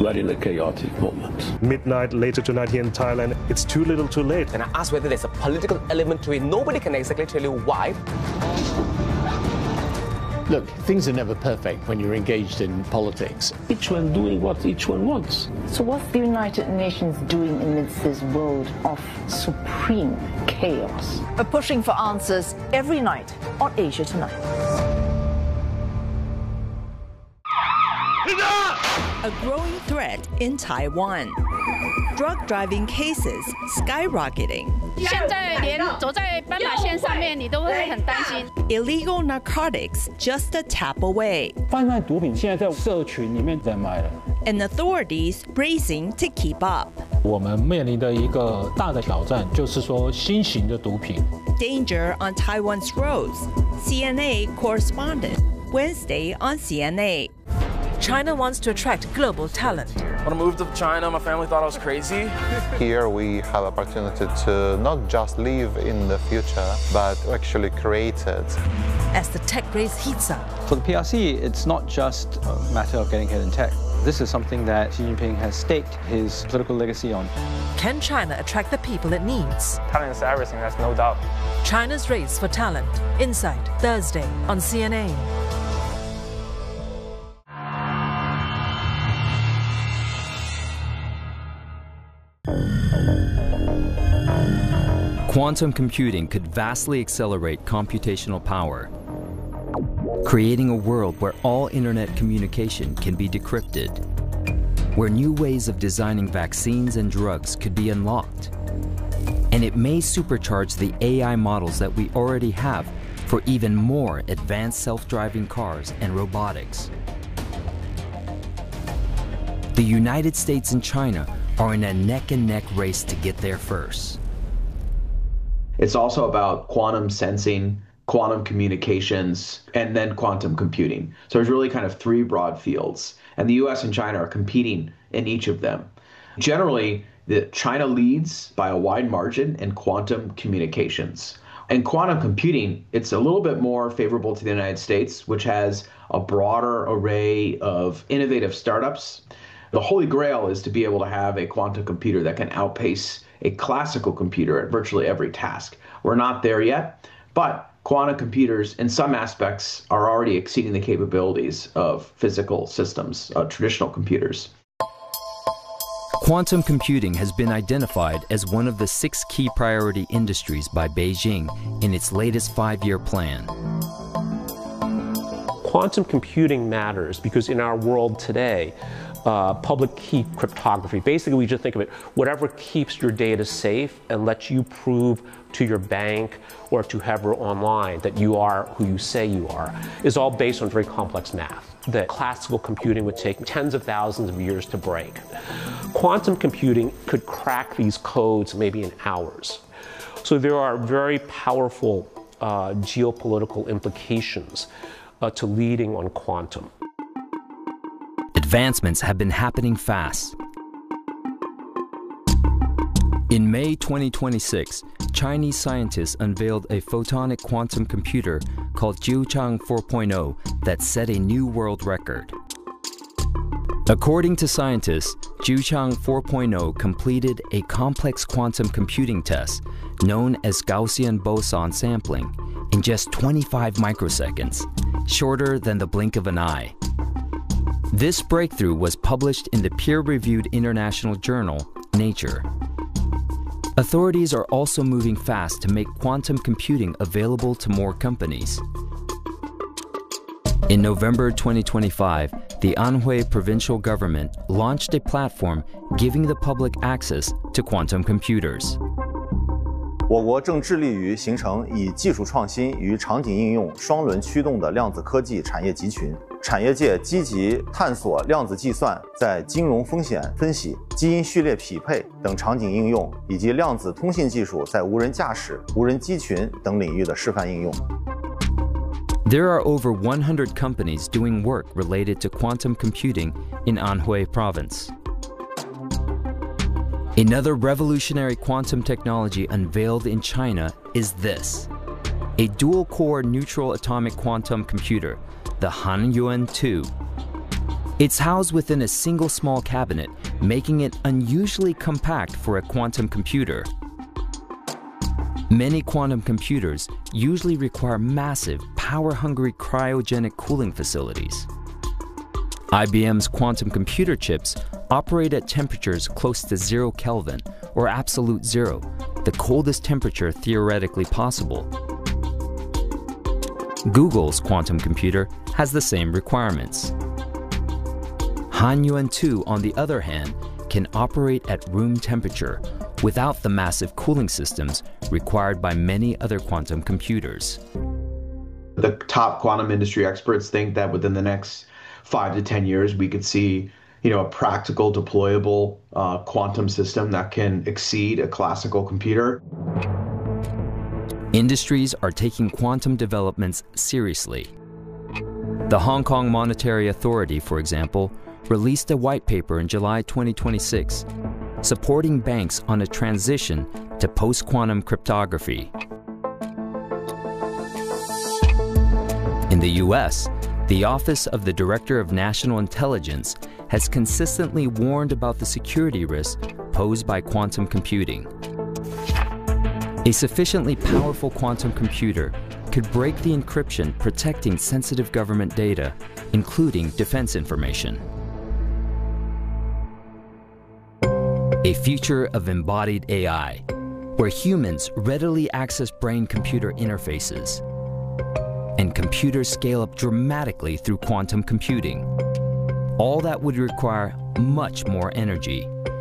we're in a chaotic moment. Midnight later tonight here in Thailand, it's too little too late. And I asked whether there's a political element to it. Nobody can exactly tell you why. Look, things are never perfect when you're engaged in politics. Each one doing what each one wants. So what's the United Nations doing amidst this world of supreme chaos? We're pushing for answers every night on Asia Tonight. A growing threat in Taiwan. Drug driving cases skyrocketing. Illegal narcotics just a tap away. 贩卖毒品现在在社群里面在卖了。 And authorities racing to keep up. 我们面临的一个大的挑战就是说新型的毒品。 Danger on Taiwan's roads. CNA correspondent. Wednesday on CNA. China wants to attract global talent. When I moved to China, my family thought I was crazy. Here we have opportunity to not just live in the future, but actually create it. As the tech race heats up. For the PRC, it's not just a matter of getting ahead in tech. This is something that Xi Jinping has staked his political legacy on. Can China attract the people it needs? Talent is everything, there's no doubt. China's race for talent. Insight, Thursday on CNA. Quantum computing could vastly accelerate computational power, creating a world where all internet communication can be decrypted, where new ways of designing vaccines and drugs could be unlocked. And it may supercharge the AI models that we already have for even more advanced self-driving cars and robotics. The United States and China are in a neck-and-neck race to get there first. It's also about quantum sensing, quantum communications, and then quantum computing. So there's really kind of three broad fields, and the US and China are competing in each of them. Generally, China leads by a wide margin in quantum communications. In quantum computing, it's a little bit more favorable to the United States, which has a broader array of innovative startups. The holy grail is to be able to have a quantum computer that can outpace a classical computer at virtually every task. We're not there yet, but quantum computers in some aspects are already exceeding the capabilities of physical systems, traditional computers. Quantum computing has been identified as one of the 6 key priority industries by Beijing in its latest 5-year plan. Quantum computing matters because in our world today, public key cryptography, basically we just think of it, whatever keeps your data safe and lets you prove to your bank or to whoever online that you are who you say you are, is all based on very complex math that classical computing would take tens of thousands of years to break. Quantum computing could crack these codes maybe in hours. So there are very powerful geopolitical implications to leading on quantum. Advancements have been happening fast. In May 2026, Chinese scientists unveiled a photonic quantum computer called Jiuchang 4.0 that set a new world record. According to scientists, Jiuchang 4.0 completed a complex quantum computing test known as Gaussian boson sampling in just 25 microseconds, shorter than the blink of an eye. This breakthrough was published in the peer-reviewed international journal, Nature. Authorities are also moving fast to make quantum computing available to more companies. In November 2025, the Anhui provincial government launched a platform giving the public access to quantum computers. 我国正致力于形成以技术创新与场景应用双轮驱动的量子科技产业集群。产业界积极探索量子计算在金融风险分析、基因序列匹配等场景应用，以及量子通信技术在无人驾驶、无人机群等领域的示范应用。 There are over 100 companies doing work related to quantum computing in Anhui Province. Another revolutionary quantum technology unveiled in China is this: a dual-core neutral atomic quantum computer, the Hanyuan 2. It's housed within a single small cabinet, making it unusually compact for a quantum computer. Many quantum computers usually require massive, power-hungry cryogenic cooling facilities. IBM's quantum computer chips operate at temperatures close to 0 Kelvin, or absolute zero, the coldest temperature theoretically possible. Google's quantum computer has the same requirements. Hanyuan 2, on the other hand, can operate at room temperature without the massive cooling systems required by many other quantum computers. The top quantum industry experts think that within the next 5 to 10 years, we could see, a practical, deployable quantum system that can exceed a classical computer. Industries are taking quantum developments seriously. The Hong Kong Monetary Authority, for example, released a white paper in July 2026 supporting banks on a transition to post-quantum cryptography. In the US, the Office of the Director of National Intelligence has consistently warned about the security risks posed by quantum computing. A sufficiently powerful quantum computer could break the encryption protecting sensitive government data, including defense information. A future of embodied AI, where humans readily access brain-computer interfaces, and computers scale up dramatically through quantum computing. All that would require much more energy